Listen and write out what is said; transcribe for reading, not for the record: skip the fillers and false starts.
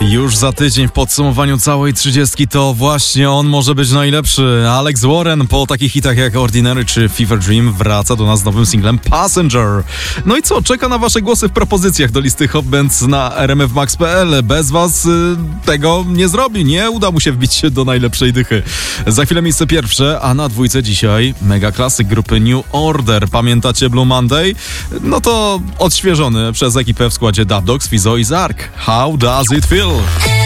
Już za tydzień w podsumowaniu całej 30 to właśnie on może być najlepszy. Alex Warren po takich hitach jak Ordinary czy Fever Dream wraca do nas z nowym singlem Passenger. No i co? Czeka na wasze głosy w propozycjach do listy Hot Bands na rmfmax.pl. Bez was tego nie zrobi. Nie uda mu się wbić się do najlepszej dychy. Za chwilę miejsce pierwsze, a na dwójce dzisiaj mega klasyk grupy New Order. Pamiętacie Blue Monday? No to odświeżony przez ekipę w składzie Dub Dogs, Fizo i Zark. How does it feel?